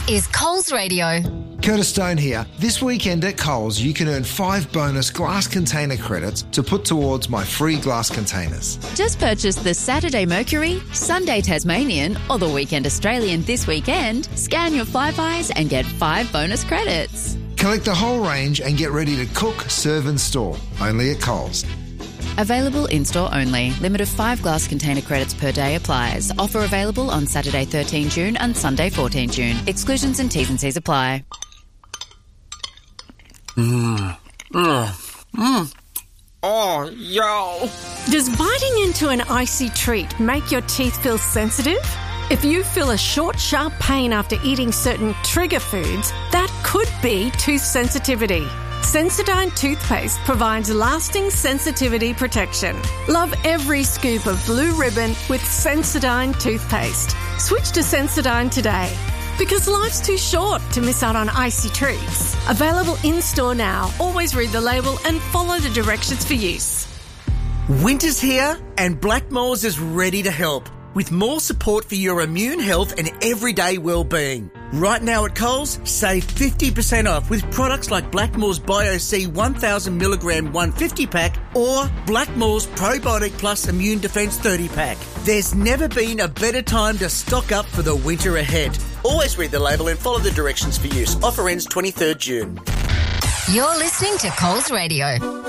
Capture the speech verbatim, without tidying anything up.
is Coles Radio. Curtis Stone here. This weekend at Coles, you can earn five bonus glass container credits to put towards my free glass containers. Just purchase the Saturday Mercury, Sunday Tasmanian or the Weekend Australian this weekend, scan your Flybuys and get five bonus credits. Collect the whole range and get ready to cook, serve and store. Only at Coles. Available in-store only. Limit of five glass container credits per day applies. Offer available on Saturday thirteenth June and Sunday fourteenth June. Exclusions and T's and C's apply. Mmm. Mmm. Mmm. Oh, yo. Does biting into an icy treat make your teeth feel sensitive? If you feel a short, sharp pain after eating certain trigger foods, that could be tooth sensitivity. Sensodyne toothpaste provides lasting sensitivity protection. Love every scoop of blue ribbon with Sensodyne toothpaste. Switch to Sensodyne today, because life's too short to miss out on icy treats. Available in-store now. Always read the label and follow the directions for use. Winter's here and Blackmores is ready to help with more support for your immune health and everyday well-being. Right now at Coles, save fifty percent off with products like Blackmores Bio-C one thousand milligram one hundred fifty pack or Blackmores Probiotic Plus Immune Defence thirty pack. There's never been a better time to stock up for the winter ahead. Always read the label and follow the directions for use. Offer ends twenty-third June. You're listening to Coles Radio.